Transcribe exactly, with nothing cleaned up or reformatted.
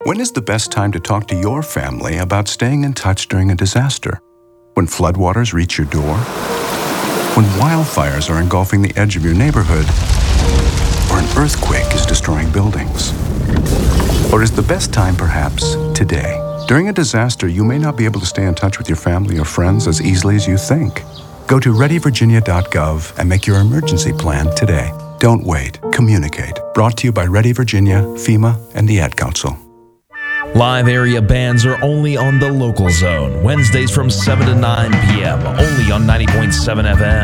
When is the best time to talk to your family about staying in touch during a disaster? When floodwaters reach your door? When wildfires are engulfing the edge of your neighborhood? Or an earthquake is destroying buildings? Or is the best time perhaps today? During a disaster, you may not be able to stay in touch with your family or friends as easily as you think. Go to ready virginia dot gov and make your emergency plan today. Don't wait. Communicate. Brought to you by Ready Virginia, FEMA, and the Ad Council. Live area bands are only on the Local Zone, Wednesdays from seven to nine p.m., only on ninety point seven F M.